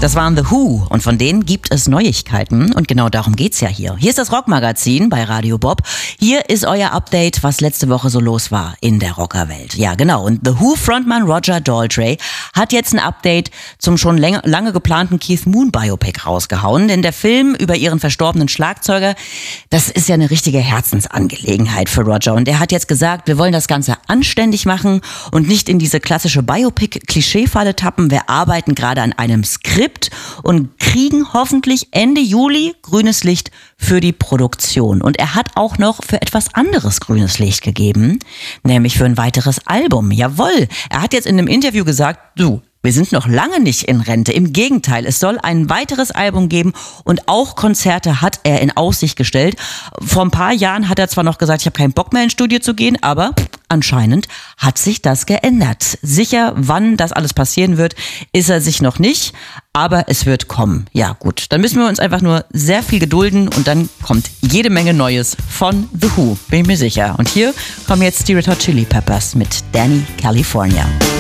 Das waren The Who und von denen gibt es Neuigkeiten und genau darum geht's ja hier. Hier ist das Rockmagazin bei Radio Bob. Hier ist euer Update, was letzte Woche so los war in der Rockerwelt. Ja, genau. Und The Who-Frontmann Roger Daltrey hat jetzt ein Update zum schon lange geplanten Keith Moon Biopic rausgehauen. Denn der Film über ihren verstorbenen Schlagzeuger, das ist ja eine richtige Herzensangelegenheit für Roger. Und er hat jetzt gesagt, wir wollen das Ganze anständig machen und nicht in diese klassische Biopic-Klischee-Falle tappen. Wir arbeiten gerade an einem Skript und kriegen hoffentlich Ende Juli grünes Licht für die Produktion. Und er hat auch noch für etwas anderes grünes Licht gegeben, nämlich für ein weiteres Album. Jawohl, er hat jetzt in einem Interview gesagt, wir sind noch lange nicht in Rente. Im Gegenteil, es soll ein weiteres Album geben und auch Konzerte hat er in Aussicht gestellt. Vor ein paar Jahren hat er zwar noch gesagt, ich habe keinen Bock mehr ins Studio zu gehen, aber anscheinend hat sich das geändert. Sicher, wann das alles passieren wird, ist er sich noch nicht, aber es wird kommen. Ja gut, dann müssen wir uns einfach nur sehr viel gedulden und dann kommt jede Menge Neues von The Who, bin ich mir sicher. Und hier kommen jetzt die Red Hot Chili Peppers mit Danny California.